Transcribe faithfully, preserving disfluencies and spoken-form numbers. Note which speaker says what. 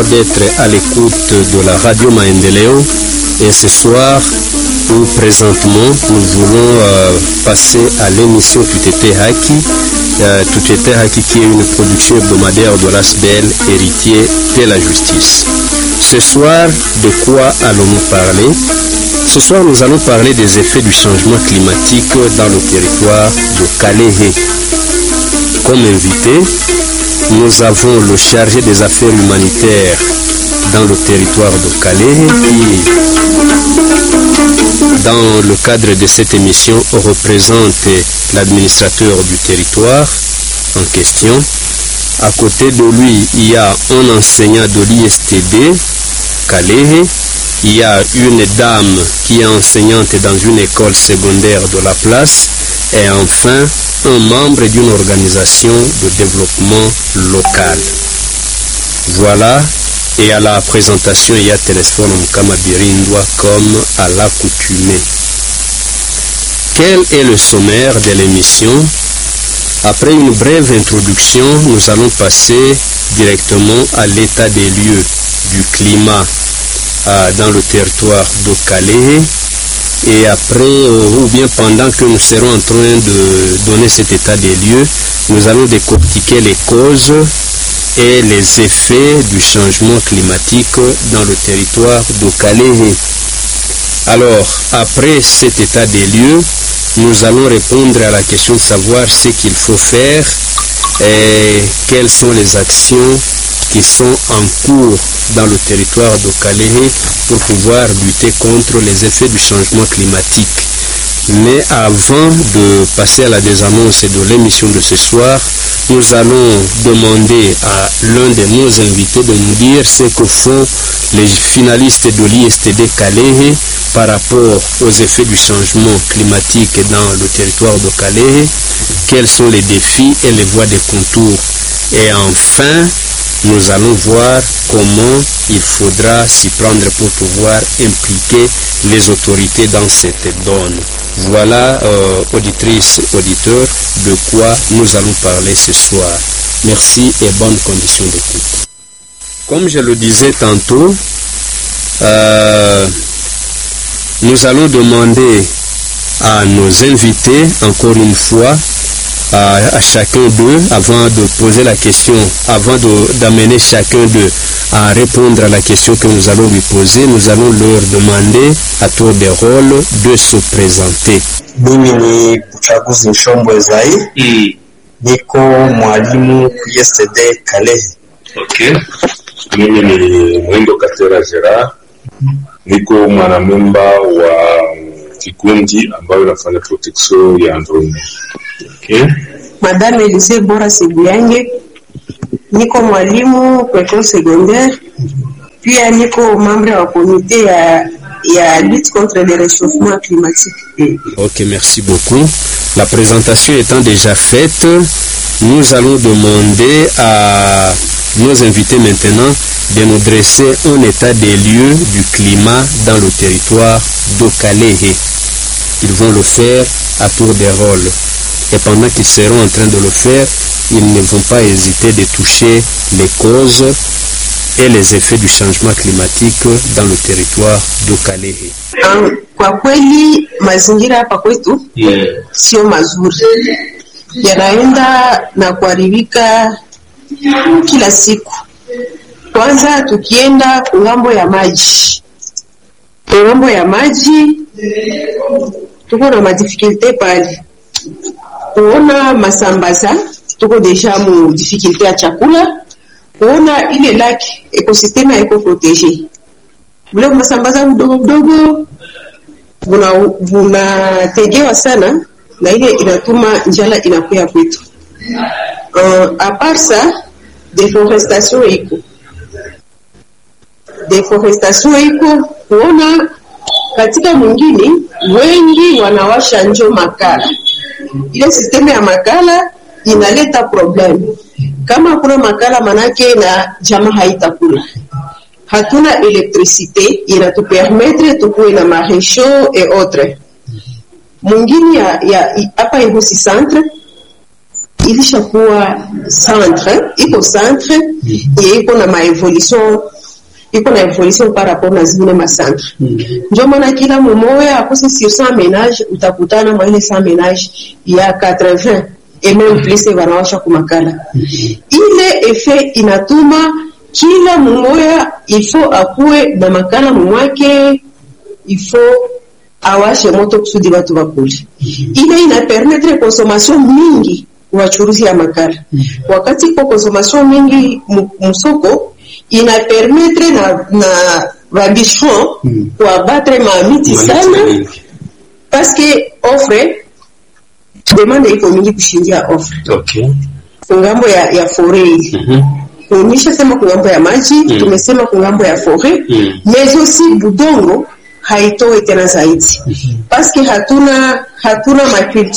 Speaker 1: d'être à l'écoute de la radio Maendeleo et ce soir ou présentement nous voulons euh, passer à l'émission Tutete Haki. Euh, Tutete Haki qui est une production hebdomadaire de l'A S B L, héritier de la justice. Ce soir, de quoi allons-nous parler? Ce soir, nous allons parler des effets du changement climatique dans le territoire de Kalehe. Comme invité, nous avons le chargé des affaires humanitaires dans le territoire de Kalehe qui, dans le cadre de cette émission, représente l'administrateur du territoire en question. À côté de lui, il y a un enseignant de l'I S T D Kalehe. Il y a une dame qui est enseignante dans une école secondaire de la place. Et enfin, un membre d'une organisation de développement local. Voilà, et à la présentation, il y a Téléphone Mkamabirindwa comme à l'accoutumée. Quel est le sommaire de l'émission? Après une brève introduction, nous allons passer directement à l'état des lieux du climat euh, dans le territoire de Kalehe. Et après, euh, ou bien pendant que nous serons en train de donner cet état des lieux, nous allons décortiquer les causes et les effets du changement climatique dans le territoire de Kalehe. Alors, après cet état des lieux, nous allons répondre à la question de savoir ce qu'il faut faire et quelles sont les actions qui sont en cours dans le territoire de Kalehe pour pouvoir lutter contre les effets du changement climatique. Mais avant de passer à la désannonce de l'émission de ce soir, nous allons demander à l'un de nos invités de nous dire ce que font les finalistes de l'I S T D Kalehe par rapport aux effets du changement climatique dans le territoire de Kalehe, quels sont les défis et les voies de contour. Et enfin, nous allons voir comment il faudra s'y prendre pour pouvoir impliquer les autorités dans cette donne. Voilà, euh, auditrices, auditeurs, de quoi nous allons parler ce soir. Merci et bonne condition d'écoute. Comme je le disais tantôt, euh, nous allons demander à nos invités, encore une fois, à, à chacun d'eux, avant de poser la question, avant de, d'amener chacun d'eux à répondre à la question que nous allons lui poser, nous allons leur demander à tour de rôle de se présenter.
Speaker 2: Mimi ni Buchaguzi Nshombo Ezai, mm. Niko mwalimu ku I S T D Kalehe.
Speaker 3: Okay. Mimi ni Mwendo Katera Gerard, niko mwanamemba wa kikundi ambayo inafanya protection ya environment. Okay.
Speaker 4: Madame Elise Bora Seguyange, niko mwalimu kwa école secondaire, pia niko membre wa comité ya ya lutte contre le réchauffement climatique.
Speaker 1: Ok, merci beaucoup. La présentation étant déjà faite, nous allons demander à nos invités maintenant de nous dresser un état des lieux du climat dans le territoire de Kalehe. Ils vont le faire à tour de rôle. Et pendant qu'ils seront en train de le faire, ils ne vont pas hésiter de toucher les causes et les effets du changement climatique dans le territoire de Kalehe.
Speaker 4: Kwa kweli mazingira hapa kwetu yeah, sio mazuri. Yanaenda na kuharibika kila siku. Kwanza tukienda ngambo ya maji. Ngambo ya maji tuko na madifikulte pale. Kuona masambaza tuko deja mu difficulté ya chakula. Kuona ile laki ekosistema eko protege. Bule masambaza mdogo mdogo buna buna tegewa sana na ile inatuma njala inakuya kwetu. Uh, a part ça, deforestation iko. Deforestation iko kuona katika mwingine wengi wanawasha njo makala. Ile sistema ya makala inaleta problem. Kama kuna makala manake na jama haitakula. Hatuna électricité, inatupermettre tukuwe na maréchaud et autres. Mwingine ya ya hapa Ihusi centre ilishakuwa centre, iko centre mm. iko na maevolution iko na evolution par rapport na zingine ma centre mm. ndio maana kila mmoja akose sur cent ménages utakutana mwa ile cent ménages ya quatre-vingts et même plus wanawasha kumakala mm. ile effet inatuma kila mmoja ifo akuwe na makala mwake, ifo awashe moto kusudi watu wakule. Ile ina permettre consommation mingi wachuruzi ya makala. Wakati kwa consommation mingi msoko ina permettre na na rabichon kwa battre mamiti sana parce que offre demande iko mingi kushindia offre.
Speaker 1: Okay.
Speaker 4: Ngambo ya ya forei. Mhm. Kuonyesha sema kungambo ya maji, mm. tumesema kungambo ya forêt, mm. mais aussi budongo haitoe tena zaidi. Mm-hmm. Parce que hatuna hatuna maculture